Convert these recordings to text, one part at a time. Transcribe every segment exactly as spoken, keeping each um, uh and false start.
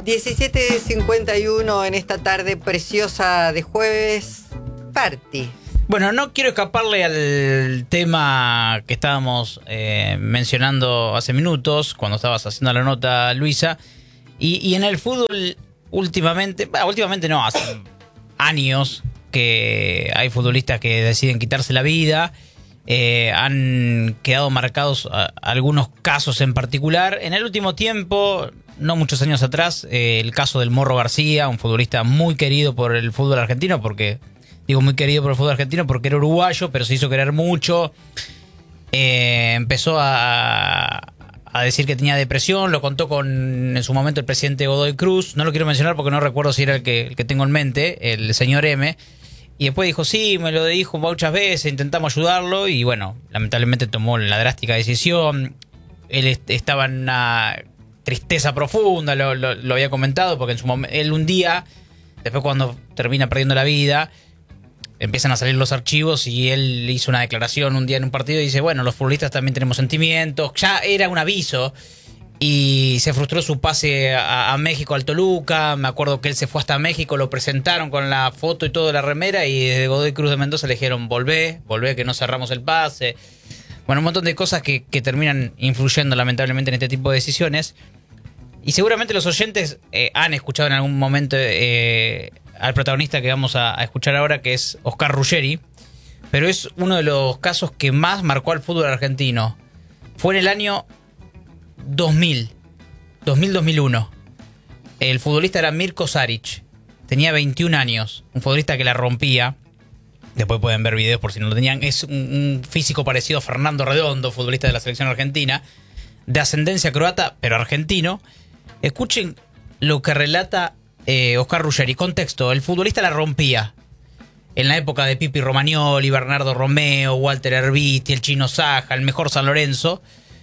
diecisiete cincuenta y uno en esta tarde preciosa de jueves. Party. Bueno, no quiero escaparle al tema que estábamos eh, mencionando hace minutos, cuando estabas haciendo la nota, Luisa. Y, y en el fútbol, últimamente, bah, últimamente no, hace años que hay futbolistas que deciden quitarse la vida. Eh, han quedado marcados a, algunos casos en particular. En el último tiempo, no muchos años atrás, eh, el caso del Morro García, un futbolista muy querido por el fútbol argentino, porque digo muy querido por el fútbol argentino porque era uruguayo, pero se hizo querer mucho. Eh, empezó a, a decir que tenía depresión, lo contó con en su momento el presidente Godoy Cruz. No lo quiero mencionar porque no recuerdo si era el que, el que tengo en mente, el señor M. Y después dijo, sí, me lo dijo muchas veces, intentamos ayudarlo y bueno, lamentablemente tomó la drástica decisión. Él est- estaba en una tristeza profunda, lo, lo, lo había comentado, porque en su momento, él un día, después cuando termina perdiendo la vida, empiezan a salir los archivos y él hizo una declaración un día en un partido y dice, bueno, los futbolistas también tenemos sentimientos, ya era un aviso. Y se frustró su pase a, a México, al Toluca. Me acuerdo que él se fue hasta México, lo presentaron con la foto y todo de la remera. Y desde Godoy Cruz de Mendoza le dijeron, volvé, volvé que no cerramos el pase. Bueno, un montón de cosas que, que terminan influyendo lamentablemente en este tipo de decisiones. Y seguramente los oyentes eh, han escuchado en algún momento eh, al protagonista que vamos a, a escuchar ahora, que es Oscar Ruggeri. Pero es uno de los casos que más marcó al fútbol argentino. Fue en el año dos mil, dos mil, dos mil uno. El futbolista era Mirko Saric. Tenía veintiún años. Un futbolista que la rompía. Después pueden ver videos por si no lo tenían. Es un, un físico parecido a Fernando Redondo, futbolista de la selección argentina. De ascendencia croata, pero argentino. Escuchen lo que relata eh, Oscar Ruggeri. Contexto, el futbolista la rompía. En la época de Pipi Romagnoli, Bernardo Romeo, Walter Erviti, el Chino Saja, el mejor San Lorenzo.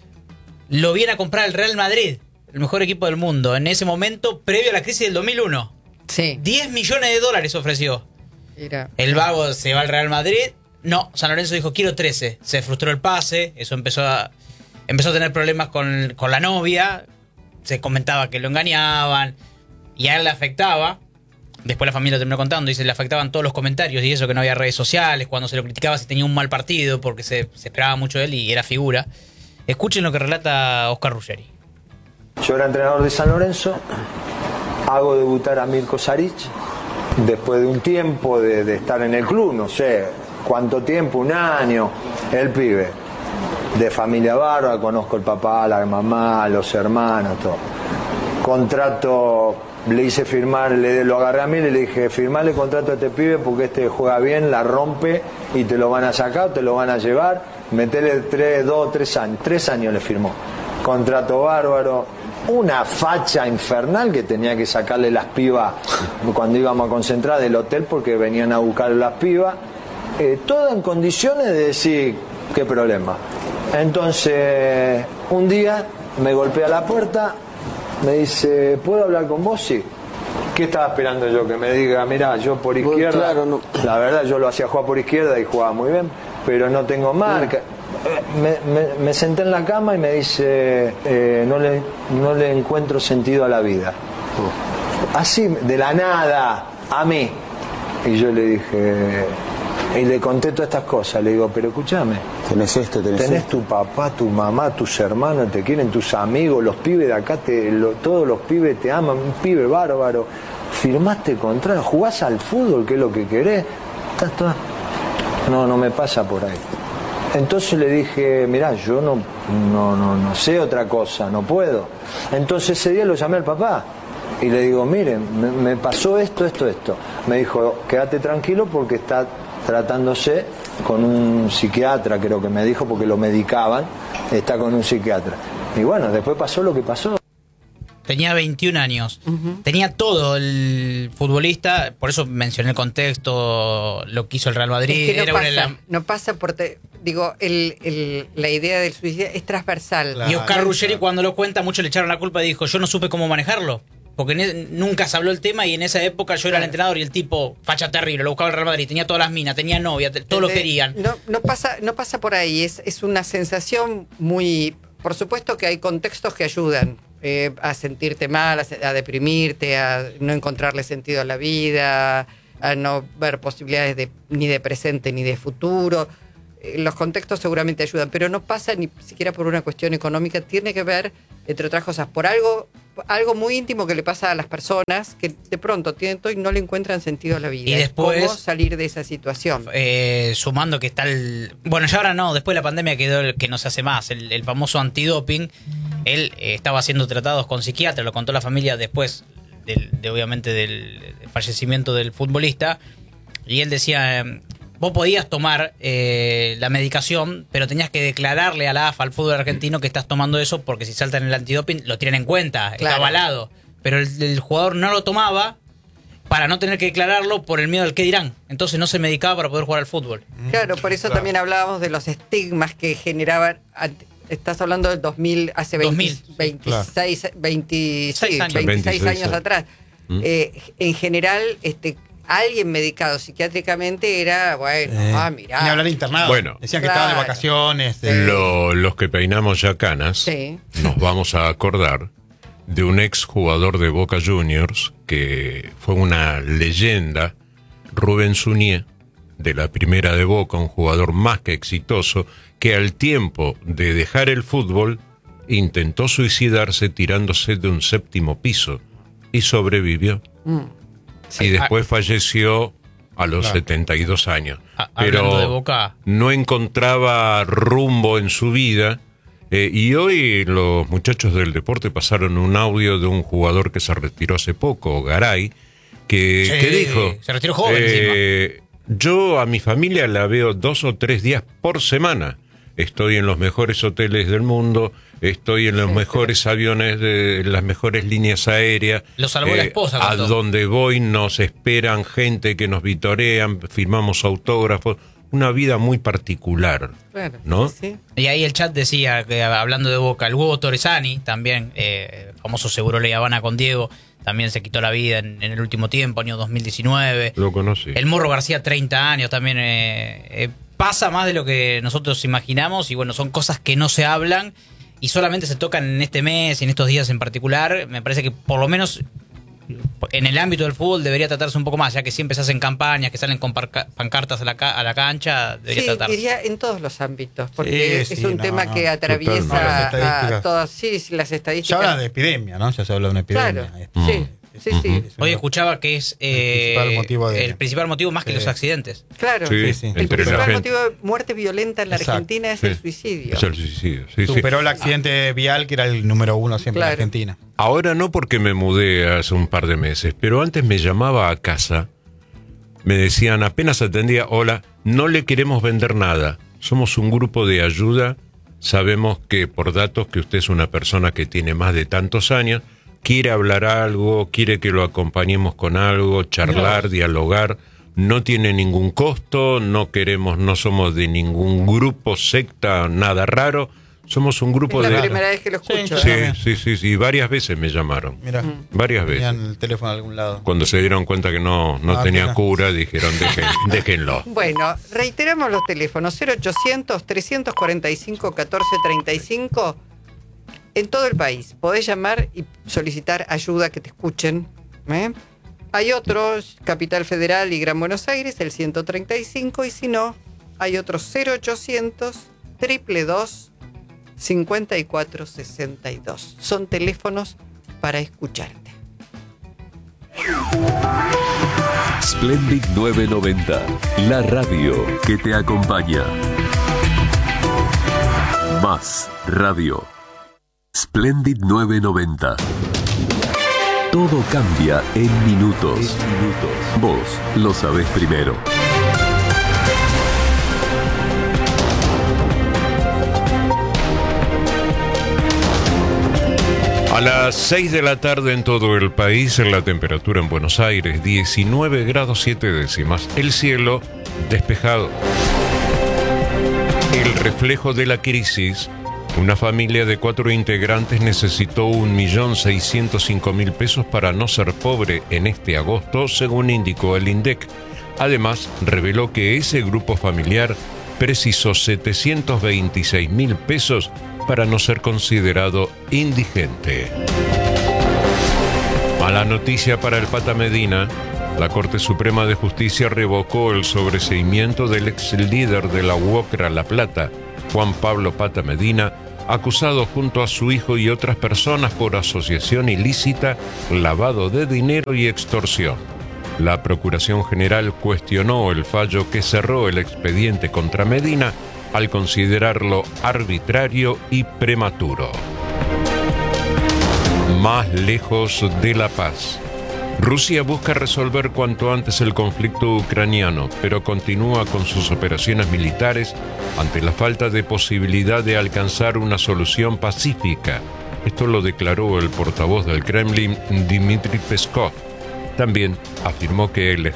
Lo viene a comprar el Real Madrid, el mejor equipo del mundo, en ese momento, previo a la crisis del dos mil uno. Sí. diez millones de dólares ofreció. Mira. El vago se va al Real Madrid. No, San Lorenzo dijo, quiero trece. Se frustró el pase, eso empezó a, empezó a tener problemas con, con la novia. Se comentaba que lo engañaban y a él le afectaba. Después la familia lo terminó contando, dice, le afectaban todos los comentarios y eso, que no había redes sociales, cuando se lo criticaba si tenía un mal partido, porque se, se esperaba mucho de él y era figura. Escuchen lo que relata Oscar Ruggeri. Yo era entrenador de San Lorenzo, hago debutar a Mirko Saric, después de un tiempo de, de estar en el club, no sé cuánto tiempo, un año, el pibe, de familia bárbara, conozco el papá, la mamá, los hermanos, todo. Contrato, le hice firmar, le, lo agarré a mí y le dije, firmale contrato a este pibe porque este juega bien, la rompe y te lo van a sacar, te lo van a llevar. Metele tres, dos, tres años. Tres años le firmó. Contrato bárbaro. Una facha infernal que tenía que sacarle las pibas cuando íbamos a concentrar del hotel porque venían a buscar las pibas. Eh, todo en condiciones de decir, qué problema. Entonces, un día me golpea la puerta, me dice, ¿puedo hablar con vos? Sí. ¿Qué estaba esperando yo? Que me diga, mira, yo por izquierda, claro, no. La verdad yo lo hacía jugar por izquierda y jugaba muy bien, pero no tengo marca. Me, me, me senté en la cama y me dice, eh, no, le, no le encuentro sentido a la vida. Así, de la nada, a mí. Y yo le dije, y le conté todas estas cosas, le digo, pero escúchame, tenés esto, tenés, tenés esto. tu papá, tu mamá, tus hermanos, te quieren, tus amigos, los pibes de acá, te, lo, todos los pibes te aman, un pibe bárbaro, firmaste contrato, jugás al fútbol, que es lo que querés, estás toda... No, no me pasa por ahí. Entonces le dije, mirá, yo no, no, no, no sé otra cosa, no puedo. Entonces ese día lo llamé al papá y le digo, miren, me, me pasó esto, esto, esto. Me dijo, quédate tranquilo porque está tratándose con un psiquiatra, creo que me dijo, porque lo medicaban, está con un psiquiatra. Y bueno, después pasó lo que pasó. Tenía veintiún años. Uh-huh. Tenía todo el futbolista, por eso mencioné el contexto, lo que hizo el Real Madrid. Es que no, Era pasa, la... no pasa por... Te, digo, el, el, la idea del suicidio es transversal. Claro. Y Oscar Ruggeri cuando lo cuenta, muchos le echaron la culpa y dijo, yo no supe cómo manejarlo. Porque ne- nunca se habló el tema y en esa época yo era el entrenador y el tipo, facha terrible, lo buscaba el Real Madrid, tenía todas las minas, tenía novia, te, todos lo querían. No, no, pasa, no pasa por ahí, es, es una sensación muy... Por supuesto que hay contextos que ayudan. eh, a sentirte mal, a, a deprimirte, a no encontrarle sentido a la vida, a no ver posibilidades de, ni de presente ni de futuro. Eh, los contextos seguramente ayudan, pero no pasa ni siquiera por una cuestión económica, tiene que ver, entre otras cosas, por algo, algo muy íntimo que le pasa a las personas que de pronto tienen todo y no le encuentran sentido a la vida. Y después, ¿cómo salir de esa situación? Eh, sumando que está el... Bueno, ya ahora no, después de la pandemia quedó el que no se hace más, el, el famoso antidoping. Él eh, estaba haciendo tratados con psiquiatra, lo contó la familia después, del, de, obviamente, del, del fallecimiento del futbolista. Y él decía, eh, vos podías tomar eh, la medicación, pero tenías que declararle a la A F A, al fútbol argentino, que estás tomando eso, porque si saltan el antidoping lo tienen en cuenta, Claro. está avalado. Pero el, el jugador no lo tomaba para no tener que declararlo por el miedo al qué dirán. Entonces no se medicaba para poder jugar al fútbol. Claro, por eso Claro. también hablábamos de los estigmas que generaban. Estás hablando del dos mil, hace veinte, dos mil, veintiséis, veinte, sí, años. veintiséis veintiséis años años. atrás. ¿Mm? Eh, en general, este, alguien medicado psiquiátricamente era, bueno, Eh, ah, mirá. Ni hablar internado. Bueno. Decían que Claro. estaban de vacaciones. de- Lo- los que peinamos ya canas, Sí. nos vamos a acordar de un ex jugador de Boca Juniors que fue una leyenda, Rubén Zunier, de la primera de Boca, un jugador más que exitoso, que al tiempo de dejar el fútbol intentó suicidarse tirándose de un séptimo piso y sobrevivió. Mm. Y después falleció a los Claro. setenta y dos años. A- hablando Pero de Boca. no encontraba rumbo en su vida. Eh, y hoy los muchachos del deporte pasaron un audio de un jugador que se retiró hace poco, Garay, que, Sí, que dijo... se retiró joven eh, yo a mi familia la veo dos o tres días por semana. Estoy en los mejores hoteles del mundo, estoy en los Sí, mejores aviones, de las mejores líneas aéreas. Lo salvó la esposa, A contó. donde voy nos esperan gente que nos vitorean, firmamos autógrafos. Una vida muy particular, Claro, ¿no? sí. Y ahí el chat decía, que hablando de Boca, el huevo Torresani, también, eh, famoso Seguro Ley Habana con Diego, también se quitó la vida en, en el último tiempo, año dos mil diecinueve. Lo conocí. El Morro García, treinta años, también eh, eh, pasa más de lo que nosotros imaginamos y bueno, son cosas que no se hablan y solamente se tocan en este mes y en estos días en particular. Me parece que por lo menos en el ámbito del fútbol debería tratarse un poco más, ya que siempre se hacen campañas, que salen con parca- pancartas a la, ca- a la cancha, debería Sí, tratarse. diría en todos los ámbitos, porque Sí, es sí, un no, tema no, que atraviesa totalmente. Las a estadísticas. todas, sí, sí, las Se estadísticas. habla de epidemia, ¿no? Ya se habla de una epidemia. Claro, Este, sí, sí, sí. es Hoy una- escuchaba que es eh, El principal motivo de- el principal motivo más que Sí. los accidentes. Claro. Sí, Sí, sí. El entre la principal gente. motivo de muerte violenta en la Exacto. Argentina es Sí. el suicidio. Es el suicidio, sí, sí. Superó el accidente vial, que era el número uno siempre Claro. en Argentina. Ahora no, porque me mudé hace un par de meses, pero antes me llamaba a casa, me decían, apenas atendía, hola, no le queremos vender nada, somos un grupo de ayuda, sabemos que por datos que usted es una persona que tiene más de tantos años, quiere hablar algo, quiere que lo acompañemos con algo, charlar, dialogar, no tiene ningún costo, no queremos, no somos de ningún grupo, secta, nada raro, somos un grupo Es la de... primera vez que lo escucho. Sí, ¿eh? Sí, sí, sí, sí, varias veces me llamaron. Mira, Varias veces. tenían el teléfono en algún lado. Cuando se dieron cuenta que no, no Ah, tenía mira. cura, dijeron, "Dejen- déjenlo. Bueno, reiteramos los teléfonos cero ochocientos, trescientos cuarenta y cinco, catorce treinta y cinco en todo el país. Podés llamar y solicitar ayuda, que te escuchen. ¿eh? Hay otros, Capital Federal y Gran Buenos Aires, el ciento treinta y cinco, y si no, hay otros cero ochocientos, triple dos, cincuenta y cuatro sesenta y dos. Son teléfonos para escucharte. Splendid novecientos noventa, la radio que te acompaña. Más radio. Splendid novecientos noventa. Todo cambia en minutos. Vos lo sabés primero. A las seis de la tarde en todo el país, la temperatura en Buenos Aires, diecinueve grados siete décimas. El cielo despejado. El reflejo de la crisis. Una familia de cuatro integrantes necesitó un millón seiscientos cinco mil pesos para no ser pobre en este agosto, según indicó el INDEC. Además, reveló que ese grupo familiar precisó setecientos veintiséis mil pesos para no ser considerado indigente. Mala noticia para el Pata Medina. La Corte Suprema de Justicia revocó el sobreseimiento del ex líder de la UOCRA La Plata, Juan Pablo Pata Medina, acusado junto a su hijo y otras personas por asociación ilícita, lavado de dinero y extorsión. La Procuración General cuestionó el fallo que cerró el expediente contra Medina al considerarlo arbitrario y prematuro. Más lejos de la paz. Rusia busca resolver cuanto antes el conflicto ucraniano, pero continúa con sus operaciones militares ante la falta de posibilidad de alcanzar una solución pacífica. Esto lo declaró el portavoz del Kremlin, Dmitry Peskov. También afirmó que el